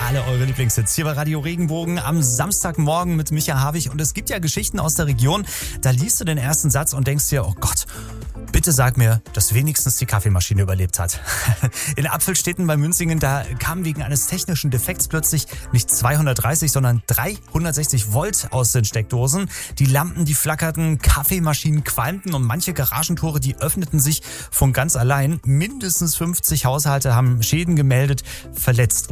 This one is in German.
alle eure Lieblingshits hier bei Radio Regenbogen am Samstagmorgen mit Micha Havig. Und es gibt ja Geschichten aus der Region, da liest du den ersten Satz und denkst dir, oh Gott, bitte sag mir, dass wenigstens die Kaffeemaschine überlebt hat. In Apfelstädten bei Münzingen, da kamen wegen eines technischen Defekts plötzlich nicht 230, sondern 360 Volt aus den Steckdosen. Die Lampen, die flackerten, Kaffeemaschinen qualmten und manche Garagentore, die öffneten sich von ganz allein. Mindestens 50 Haushalte haben Schäden gemeldet, verletzt